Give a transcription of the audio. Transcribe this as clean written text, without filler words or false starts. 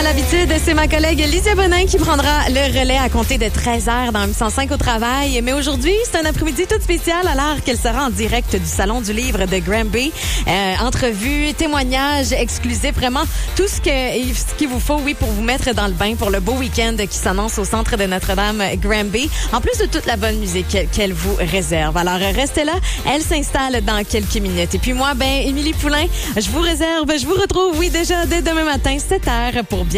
l'habitude, c'est ma collègue Lysia Bonin qui prendra le relais à compter de 13h dans M105 au travail. Mais aujourd'hui, c'est un après-midi tout spécial alors qu'elle sera en direct du Salon du livre de Granby. Entrevues, témoignages exclusifs, vraiment tout ce qu'il vous faut, oui, pour vous mettre dans le bain pour le beau week-end qui s'annonce au centre de Notre-Dame Granby. En plus de toute la bonne musique qu'elle vous réserve. Alors, restez là. Elle s'installe dans quelques minutes. Et puis moi, Émilie Poulain, je vous retrouve, oui, déjà dès demain matin, 7h pour bien